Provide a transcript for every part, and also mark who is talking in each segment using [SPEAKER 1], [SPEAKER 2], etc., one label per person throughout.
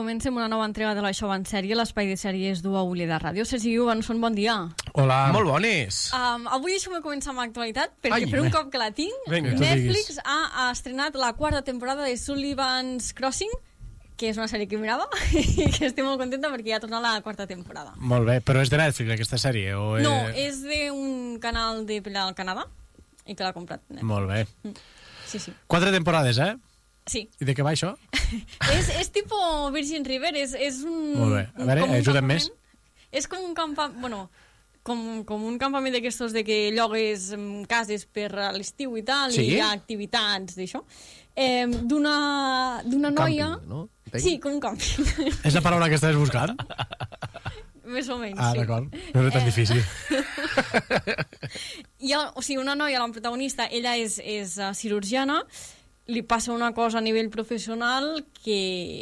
[SPEAKER 1] comencem una nova entrega de l'Això va en sèrie, l'espai de sèries d'UAUL de Ràdio. Sergi Johansson, bon dia.
[SPEAKER 2] Hola.
[SPEAKER 3] Molt bones.
[SPEAKER 1] Avui deixeu-me començar amb l'actualitat, perquè per un cop que la tinc, Netflix ha estrenat la quarta temporada de Sullivan's Crossing, que és una sèrie que mirava i que estic molt contenta perquè ja ha tornat la quarta temporada.
[SPEAKER 2] Molt bé, però és de Netflix aquesta sèrie? O
[SPEAKER 1] No, és d'un canal al Canadà i que l'ha comprat Netflix.
[SPEAKER 2] Molt bé.
[SPEAKER 1] Sí.
[SPEAKER 2] 4 temporades,
[SPEAKER 1] Sí.
[SPEAKER 2] I de què va això?
[SPEAKER 1] és tipo Virgin River, és un...
[SPEAKER 2] Molt bé. A veure, ajuda'm més.
[SPEAKER 1] És com un campament, bueno, com un campament d'aquestos de que llogues cases per a l'estiu i tal,
[SPEAKER 3] sí?
[SPEAKER 1] I hi ha activitats d'això. D'una noia...
[SPEAKER 3] Camping, no?
[SPEAKER 1] Sí, com un càmping.
[SPEAKER 2] És la paraula que estàs buscant?
[SPEAKER 1] Més o menys,
[SPEAKER 2] sí. D'acord. No és tan difícil.
[SPEAKER 1] Una noia, la protagonista, ella és cirurgiana, li passa una cosa a nivell professional que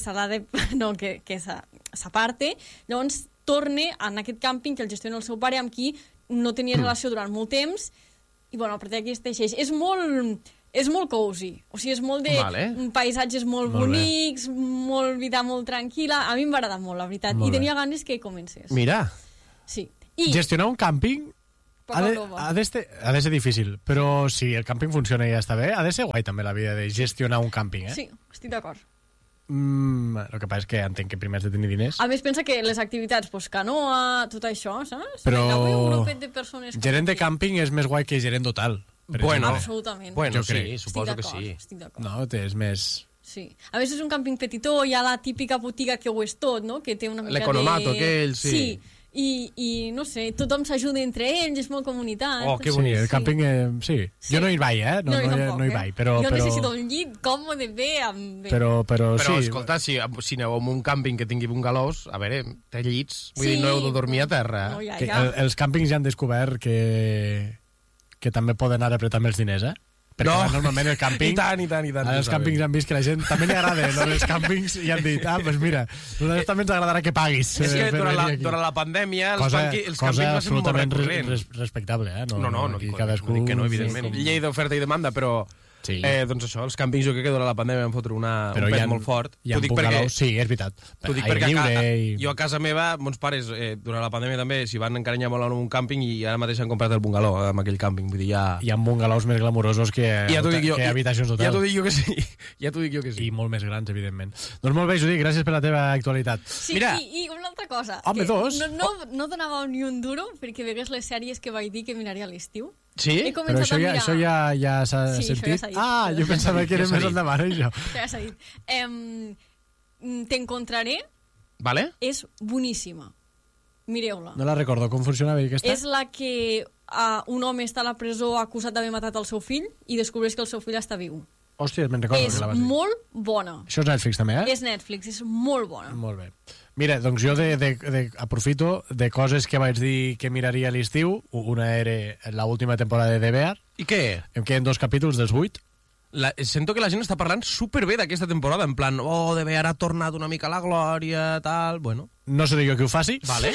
[SPEAKER 1] s'aparte, llavors torna en aquest càmping que el gestiona el seu pare, amb qui no tenia relació durant molt temps, i bueno, a partir d'aquí es teixeix. És molt cozy, o sigui, és molt de paisatges molt bonics, molt vida molt tranquil·la. A mi em va agradar molt, la veritat, i tenia ganes que comencés.
[SPEAKER 3] Mira.
[SPEAKER 1] Sí.
[SPEAKER 2] Gestionar un càmping ha de ser difícil, però si el càmping funciona i ja està bé, ha de ser guai també la vida de gestionar un càmping,
[SPEAKER 1] Sí, estic d'acord.
[SPEAKER 2] El que passa és que entenc que primer has de tenir diners.
[SPEAKER 1] A més, pensa que les activitats, canoa, tot això, saps?
[SPEAKER 2] Però
[SPEAKER 1] un grupet de persones...
[SPEAKER 2] Gerent de càmping és més guai que gerent d'hotel.
[SPEAKER 3] Bueno,
[SPEAKER 1] absolutament.
[SPEAKER 3] Bueno, sí, suposo que sí.
[SPEAKER 1] Estic d'acord.
[SPEAKER 2] No, és més...
[SPEAKER 1] Sí. A més, és un càmping petitó, hi ha la típica botiga que ho és tot, no? Que té una mica
[SPEAKER 3] l'economato aquell, sí.
[SPEAKER 1] I no sé, tothom s'ajuda entre ells, és molt comunitat.
[SPEAKER 3] Oh, que bonic.
[SPEAKER 2] Sí, el càmping, sí. Jo no hi vaig, No hi vaig, però...
[SPEAKER 1] Jo necessito un llit còmode, bé, amb...
[SPEAKER 2] Però
[SPEAKER 3] sí. Escolta, si aneu a un càmping que tingui bungalous, a veure, té llits, vull dir, no heu de dormir a terra.
[SPEAKER 1] No, ja.
[SPEAKER 2] Els càmpings ja han descobert que també poden ara apretar amb els diners, Perquè normalment el càmping...
[SPEAKER 3] I tant.
[SPEAKER 2] Els càmpings han vist que la gent també li agrada, els càmpings, i han dit, doncs mira, nosaltres també ens agradarà que paguis.
[SPEAKER 3] És que durant la pandèmia els càmpings va ser molt recurrent.
[SPEAKER 2] Respectable,
[SPEAKER 3] No, dic que no, evidentment. Llei d'oferta i demanda, però... Sí. Doncs això, els càmpings jo crec que durant la pandèmia van fotre un pet molt fort.
[SPEAKER 2] Hi ha bungalows, sí, és veritat.
[SPEAKER 3] T'ho dic perquè jo a casa meva, mons pares, durant la pandèmia també, s'hi van encarinyar molt en un càmping i ara mateix han comprat el bungalou amb aquell càmping. Vull dir, hi
[SPEAKER 2] ha bungalows més glamurosos que habitacions d'hotel.
[SPEAKER 3] Ja t'ho dic jo que sí.
[SPEAKER 2] I molt més grans, evidentment. Doncs molt bé, Judit, gràcies per la teva actualitat.
[SPEAKER 1] Sí, i una altra cosa.
[SPEAKER 2] Home, dos.
[SPEAKER 1] No donava ni un duro perquè vegués les sèries que vaig dir que miraria a l'estiu.
[SPEAKER 3] Sí?
[SPEAKER 2] Però això ja s'ha sentit? Jo pensava que era més endavant, això.
[SPEAKER 1] Això ja s'ha dit. T'encontraré.
[SPEAKER 3] Vale.
[SPEAKER 1] És boníssima. Mireu-la.
[SPEAKER 2] No la recordo. Com funcionava aquesta?
[SPEAKER 1] És la que un home està a la presó acusat d'haver matat el seu fill i descobreix que el seu fill està viu.
[SPEAKER 2] Hòstia, me'n recordo que la vas dir.
[SPEAKER 1] És molt bona.
[SPEAKER 2] Això és Netflix també,
[SPEAKER 1] És Netflix, és molt bona.
[SPEAKER 2] Molt bé. Mira, doncs jo aprofito de coses que vaig dir que miraria a l'estiu. Una era l'última temporada de The Bear.
[SPEAKER 3] I què?
[SPEAKER 2] Em queden 2 capítols dels 8.
[SPEAKER 3] Sento que la gent està parlant superbé d'aquesta temporada, en plan, The Bear ha tornat una mica a la glòria, tal, bueno.
[SPEAKER 2] No seré jo qui ho faci.
[SPEAKER 3] Vale.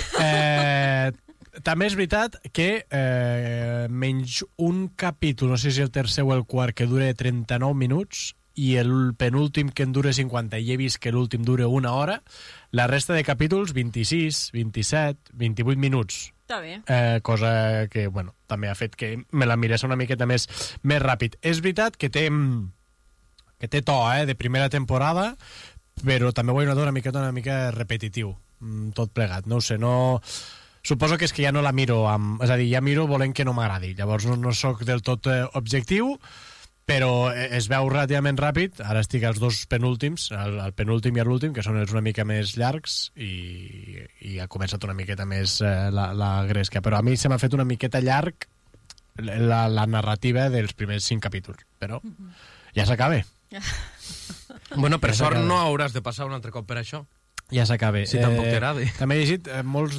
[SPEAKER 2] També és veritat que menys un capítol, no sé si el tercer o el quart, que dura 39 minuts, i el penúltim que en dura 50, i he vist que l'últim dura 1 hora, la resta de capítols 26, 27, 28 minuts.
[SPEAKER 1] Està bé.
[SPEAKER 2] Cosa que, bueno, també ha fet que me la mirés una miqueta més ràpid. És veritat que té to, de primera temporada, però també ho he notat una mica repetitiu, tot plegat. No ho sé, suposo que és que ja no la miro és a dir, ja miro volent que no m'agradi. Llavors no sóc del tot objectiu, però es veu relativament ràpid. Ara estic als 2 penúltims, el penúltim i l'últim, que són els una mica més llargs, i ha començat una miqueta més la gresca. Però a mi se m'ha fet una miqueta llarg la narrativa dels primers 5 capítols. Però ja s'acaba.
[SPEAKER 3] Bueno, per sort no hauràs de passar un altre cop per això.
[SPEAKER 2] Ja s'acaba.
[SPEAKER 3] Si tampoc t'agrada.
[SPEAKER 2] També he llegit molts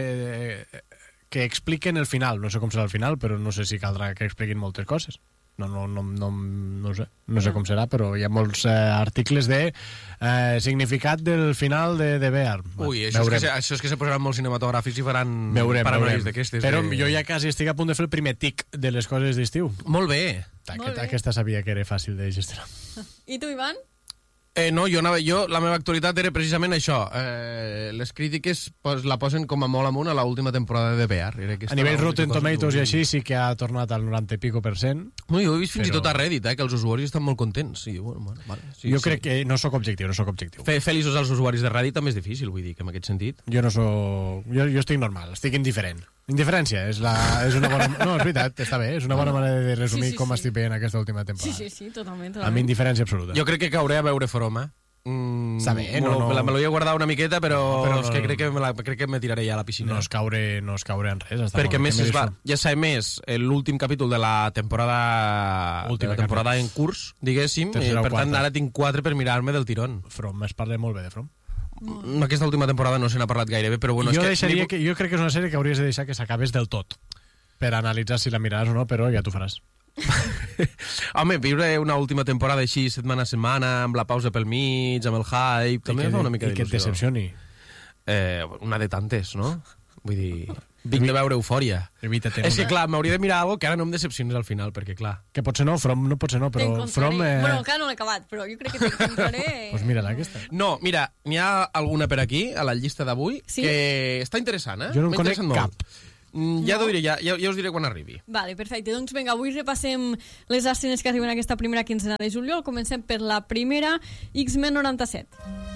[SPEAKER 2] que expliquen el final. No sé com serà el final, però no sé si caldrà que expliquin moltes coses. No sé. No sé com serà, però hi ha molts articles de significat del final de Bear.
[SPEAKER 3] Ui, això és que se posaran molt cinematogràfics i faran paranoies d'aquestes.
[SPEAKER 2] Però jo ja quasi estic a punt de fer el primer tic de les coses d'estiu.
[SPEAKER 3] Molt bé.
[SPEAKER 2] Aquesta sabia que era fàcil de gestionar.
[SPEAKER 1] I tu, Ivan?
[SPEAKER 3] No, la meva actualitat era precisament això. Les crítiques la posen com a molt amunt a l'última temporada de Bear.
[SPEAKER 2] A nivell Rotten Tomatoes i així sí que ha tornat al 90 i pico %.
[SPEAKER 3] No, jo he vist fins i tot a Reddit, que els usuaris estan molt contents. Sí, bueno, vale, sí,
[SPEAKER 2] jo crec que no sóc objectiu.
[SPEAKER 3] Fer feliços als usuaris de Reddit també és difícil, vull dir, que en aquest sentit.
[SPEAKER 2] Jo no soc... Jo estic normal, estic indiferent. Indiferència és una bona... No, és veritat, està bé, és una bona manera de resumir com estic veient aquesta última temporada.
[SPEAKER 1] Sí, totalment.
[SPEAKER 2] Amb indiferència absoluta.
[SPEAKER 3] Jo crec que cauré a veure From,
[SPEAKER 2] Està bé, no.
[SPEAKER 3] Me l'ho he guardat una miqueta, però és que crec que me tiraré ja a la piscina.
[SPEAKER 2] No es caure en res.
[SPEAKER 3] Perquè més ja sabem més l'últim capítol de la temporada en curs, diguéssim, per tant ara tinc 4 per mirar-me del tirón.
[SPEAKER 2] From, es parla molt bé de From.
[SPEAKER 3] Aquesta última temporada no se n'ha parlat gaire bé, però bueno...
[SPEAKER 2] Jo crec que és una sèrie que hauries de deixar que s'acabés del tot per analitzar si la miraràs o no, però ja t'ho faràs.
[SPEAKER 3] Home, viure una última temporada així setmana a setmana, amb la pausa pel mig, amb el hype, també fa una mica d'il·lusió.
[SPEAKER 2] I que et decepcioni.
[SPEAKER 3] Una de tantes, no? Vull dir, vinc de veure Eufòria. És que, clar, m'hauria de mirar alguna que ara no em decepcionis al final, perquè, clar...
[SPEAKER 2] Que potser no, From no pot ser no, però From...
[SPEAKER 1] Bueno, encara no l'he acabat, però jo crec que t'encontraré...
[SPEAKER 2] Doncs mira-la, aquesta.
[SPEAKER 3] No, mira, n'hi ha alguna per aquí, a la llista d'avui, que està interessant,
[SPEAKER 2] Jo no en conec cap.
[SPEAKER 3] Ja t'ho diré, ja us diré quan arribi.
[SPEAKER 1] Vale, perfecte. Doncs vinga, avui repassem les estrenes que arriben aquesta primera quinzena de juliol. Comencem per la primera, X-Men 97.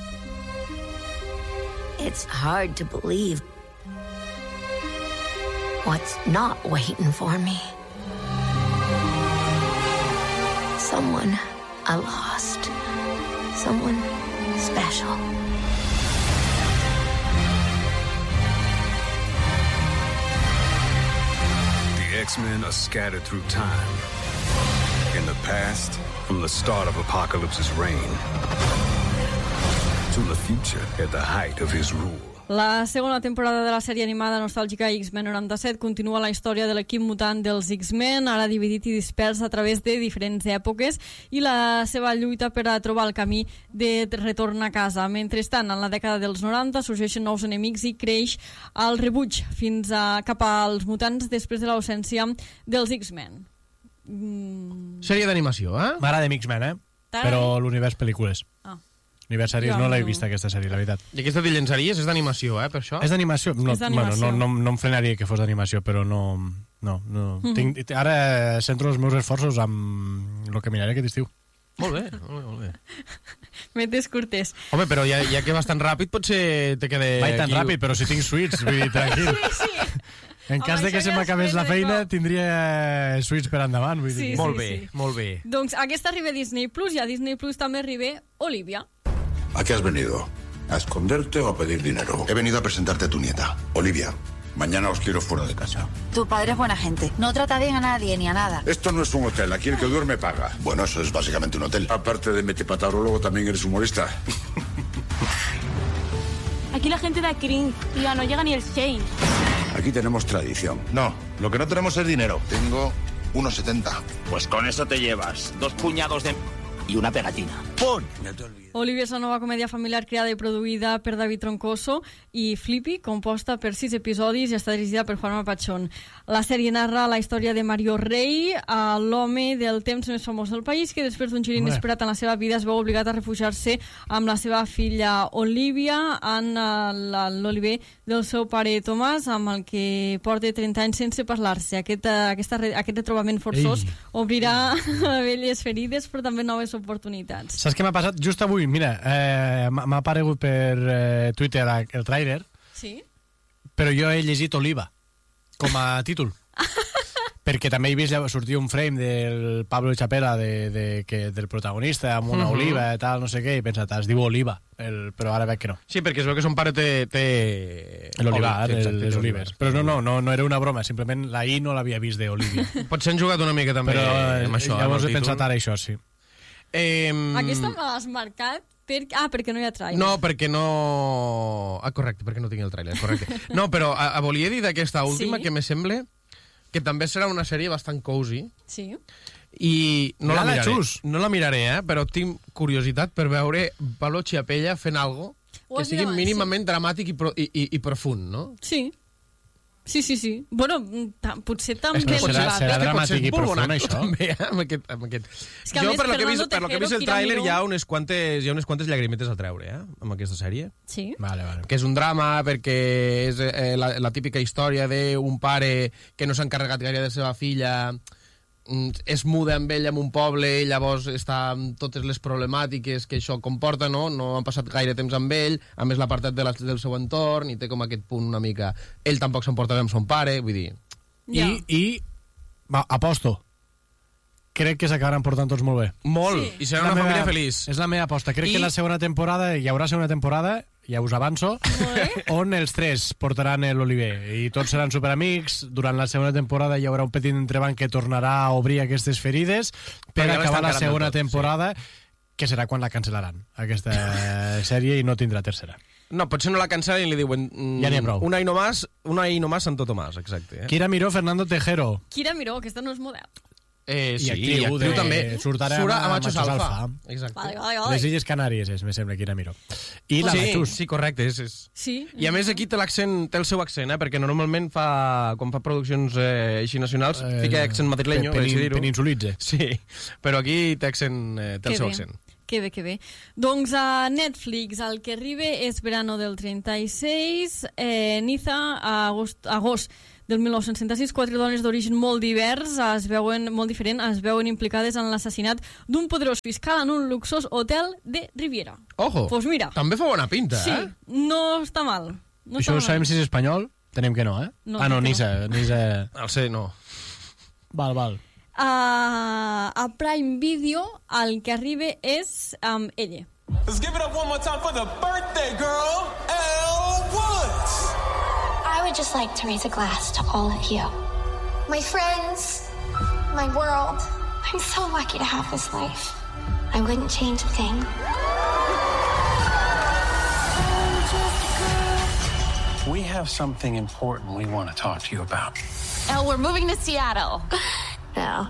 [SPEAKER 4] It's hard to believe what's not waiting for me. Someone I lost. Someone special.
[SPEAKER 5] The X-Men are scattered through time. In the past, from the start of Apocalypse's reign, to the future at the height of his rule.
[SPEAKER 1] La segona temporada de la sèrie animada nostàlgica X-Men 97 continua la història de l'equip mutant dels X-Men, ara dividit i dispers a través de diferents èpoques, i la seva lluita per a trobar el camí de retorn a casa. Mentrestant, en la dècada dels 90 sorgeixen nous enemics i creix el rebuig cap als mutants després de l'ausència dels X-Men.
[SPEAKER 3] Sèrie d'animació,
[SPEAKER 2] M'agrada X-Men, però l'univers pel·lícules. Univers sèries no l'he vist, aquesta sèrie, la veritat.
[SPEAKER 3] I aquesta t'hi llençaries? És d'animació, per això?
[SPEAKER 2] És d'animació? No em frenaria que fos d'animació, però no. Ara centro els meus esforços amb el que miraré aquest estiu.
[SPEAKER 3] Molt bé.
[SPEAKER 1] Metes curtes.
[SPEAKER 3] Home, però ja que vas tan ràpid, potser te quede...
[SPEAKER 2] Vaig tan ràpid, però si tinc suites, vull dir, tranquil.
[SPEAKER 1] Sí.
[SPEAKER 2] En cas de que se m'acabés la feina, tindria suites per endavant. Vull dir.
[SPEAKER 3] Molt bé.
[SPEAKER 1] Doncs aquesta arriba a Disney Plus, i a Disney Plus també arriba Olivia.
[SPEAKER 6] ¿A qué has venido? ¿A esconderte o a pedir dinero? He venido a presentarte a tu nieta, Olivia. Mañana os quiero fuera de casa.
[SPEAKER 7] Tu padre es buena gente. No trata bien a nadie ni a nada.
[SPEAKER 6] Esto no es un hotel. Aquí el que duerme paga. Bueno, eso es básicamente un hotel. Aparte de metepatarólogo, también eres humorista.
[SPEAKER 8] Aquí la gente da cringe. Tía, no llega ni el Shane.
[SPEAKER 6] Aquí tenemos tradición. No, lo que no tenemos es dinero. Tengo 1,70.
[SPEAKER 9] Pues con eso te llevas 2 puñados de... y una pegatina. ¡Pum!
[SPEAKER 1] Olivia és la nova comèdia familiar creada i produïda per David Troncoso i Flippy, composta per 6 episodis i està dirigida per Juanma Pachón. La sèrie narra la història de Mario Rey, l'home del temps més famós del país, que després d'un gir inesperat en la seva vida es veu obligat a refugiar-se amb la seva filla Olivia en l'oliver del seu pare Tomàs, amb el que porta 30 anys sense parlar-se. Aquest retrobament forçós obrirà velles ferides, però també noves oportunitats.
[SPEAKER 2] Saps què m'ha passat? Just avui, mira, m'ha aparegut per Twitter el tràiler,
[SPEAKER 1] sí?
[SPEAKER 2] Però jo he llegit Oliva com a títol. Perquè també he vist sortir un frame del Pablo Chapela del protagonista amb una oliva i tal, no sé què, i he pensat, es diu Oliva, però ara veig que no.
[SPEAKER 3] Sí, perquè es veu que son pare té...
[SPEAKER 2] L'olivar, les olives. Però no era una broma, simplement la I no l'havia vist d'Olivia.
[SPEAKER 3] Potser han jugat una mica també amb això.
[SPEAKER 2] Llavors he pensat ara això, sí.
[SPEAKER 1] Aquesta me l'has marcat perquè no hi ha tràiler.
[SPEAKER 3] No, perquè no... correcte, perquè no tinc el tràiler, correcte. No, però volia dir d'aquesta última que me sembla que també serà una sèrie bastant cozy.
[SPEAKER 1] Sí.
[SPEAKER 3] I no la miraré, però tinc curiositat per veure Pablo Chiapella fent algo que sigui mínimament dramàtic i profund, no?
[SPEAKER 1] Sí. Sí. Bueno, potser també
[SPEAKER 2] li va bé. Serà dramàtic i profund, això.
[SPEAKER 3] També, amb aquest. Jo, per lo que he vist el tràiler, hi ha unes quantes llagrimetes a treure, amb aquesta sèrie.
[SPEAKER 1] Sí.
[SPEAKER 2] Vale.
[SPEAKER 3] Que és un drama, perquè és la típica història d'un pare que no s'ha encarregat gaire de la seva filla, es muda amb ell en un poble i llavors està amb totes les problemàtiques que això comporta, no han passat gaire temps amb ell, a més l'apartat del seu entorn i té com aquest punt una mica... Ell tampoc s'emporta bé amb son pare, vull dir...
[SPEAKER 2] Aposto. Crec que s'acabaran portant tots molt bé.
[SPEAKER 3] Molt, sí. I serà una família feliç.
[SPEAKER 2] És la meva aposta. Crec que la segona temporada, hi haurà segona temporada, ja us avanço, on els tres portaran l'Oliver i tots seran superamics. Durant la segona temporada hi haurà un petit entrebanc que tornarà a obrir aquestes ferides per acabar la segona temporada, que serà quan la cancel·laran, aquesta sèrie, i no tindrà tercera.
[SPEAKER 3] No, potser no la cancel·len i li diuen...
[SPEAKER 2] Ja n'hi ha prou.
[SPEAKER 3] Un any no más, Santo Tomàs, exacte.
[SPEAKER 2] Kira Miró, Fernando Tejero.
[SPEAKER 1] Kira Miró, aquesta no és model.
[SPEAKER 3] Sí, i actriu també.
[SPEAKER 2] Surt a
[SPEAKER 3] Machos Alfa. Exacte.
[SPEAKER 1] Vale.
[SPEAKER 2] Les Illes Canàries, me sembla, Kira Miró. I la Machos.
[SPEAKER 3] Sí, correcte.
[SPEAKER 1] Sí.
[SPEAKER 3] I a més aquí té el seu accent, perquè normalment quan fa produccions així nacionals fica accent madrileño,
[SPEAKER 2] peninsulitze.
[SPEAKER 3] Sí, però aquí té el seu accent.
[SPEAKER 1] Que bé. Doncs a Netflix el que arriba és Verano del 36, Niza, agost del 1966, 4 dones d'origen molt divers, molt diferent, es veuen implicades en l'assassinat d'un poderós fiscal en un luxós hotel de Riviera.
[SPEAKER 3] Ojo,
[SPEAKER 1] pues mira,
[SPEAKER 3] també fa bona pinta,
[SPEAKER 1] sí, no està mal.
[SPEAKER 2] Això ho sabem si és espanyol? Tenim que no, eh? No, Nisa.
[SPEAKER 3] El sé, no.
[SPEAKER 2] Val.
[SPEAKER 1] A Prime Video el que arriba és ella.
[SPEAKER 10] Let's give it up one more time for the birthday girl, Elle Woods.
[SPEAKER 11] I would just like to raise a glass to all of you. My friends, my world. I'm so lucky to have this life. I wouldn't change a thing.
[SPEAKER 10] We have something important we want to talk to you about.
[SPEAKER 7] Elle, we're moving to Seattle.
[SPEAKER 11] No.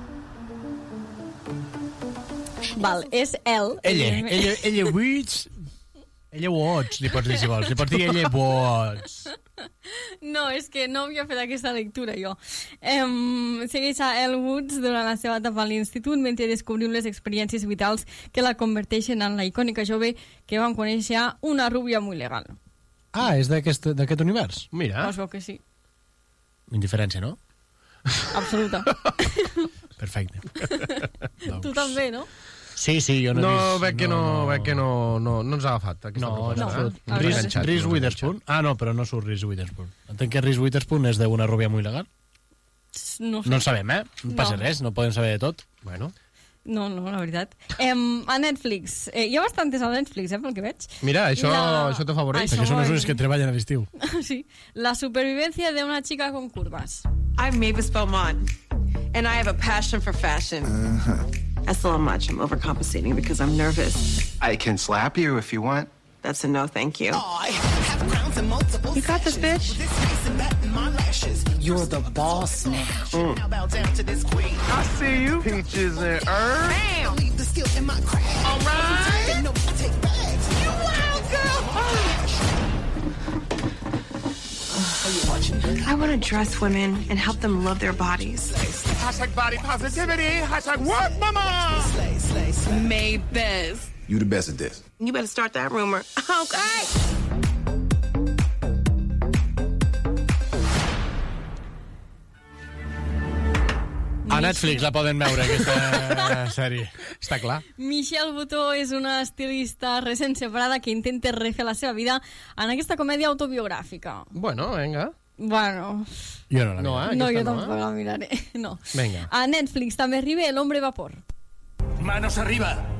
[SPEAKER 1] Val, és Elle.
[SPEAKER 2] Ella Woods. Ella Woods, li pots dir si vols. Li pots dir ella Woods.
[SPEAKER 1] No, és que no havia fet aquesta lectura, jo. Segueix a Elle Woods durant la seva etapa a l'institut mentre descobrim les experiències vitals que la converteixen en la icònica jove que vam conèixer, una rúbia muy legal.
[SPEAKER 2] Ah, és d'aquest univers?
[SPEAKER 3] Mira.
[SPEAKER 1] Es veu que sí.
[SPEAKER 2] Indiferència, no?
[SPEAKER 1] Absoluta.
[SPEAKER 2] Perfecte.
[SPEAKER 1] Tu també, no?
[SPEAKER 2] Sí, jo no he vist...
[SPEAKER 3] Veig que no ens ha agafat aquesta proposta.
[SPEAKER 2] Reese Witherspoon? Ah, no, però no surt Reese Witherspoon. Entenc que Reese Witherspoon és d'una rúbia muy legal?
[SPEAKER 1] No
[SPEAKER 2] en sabem, eh? No passa res, no podem saber de tot.
[SPEAKER 3] Bueno.
[SPEAKER 1] No, la veritat. A Netflix. Hi ha bastantes a Netflix, pel que veig.
[SPEAKER 3] Mira, això t'afavoreix.
[SPEAKER 2] Perquè són els únics que treballen a l'estiu.
[SPEAKER 1] Sí. La supervivencia de una chica con curvas.
[SPEAKER 12] I'm Mavis Beaumont, and I have a passion for fashion. That's not much. I'm overcompensating because I'm nervous.
[SPEAKER 13] I can slap you if you want.
[SPEAKER 12] That's a no, thank you. You got this, bitch?
[SPEAKER 14] You're the boss now.
[SPEAKER 13] I see you, peaches and herbs.
[SPEAKER 12] Bam! All right. You wild girl. I want to dress women and help them love their bodies.
[SPEAKER 13] Hashtag body positivity. Hashtag work, mama.
[SPEAKER 12] Maybes.
[SPEAKER 13] You the best at this.
[SPEAKER 12] You better start that rumor. Okay.
[SPEAKER 2] A Netflix la poden veure, aquesta sèrie.
[SPEAKER 3] Està clar.
[SPEAKER 1] Michelle Buteau és una estilista recent separada que intenta refer la seva vida en aquesta comèdia autobiogràfica.
[SPEAKER 3] Bueno, venga.
[SPEAKER 1] Bueno...
[SPEAKER 2] Jo no la miraré.
[SPEAKER 1] No, jo tampoc la miraré. No.
[SPEAKER 3] Venga.
[SPEAKER 1] A Netflix també arriba El hombre vapor.
[SPEAKER 15] Manos arriba.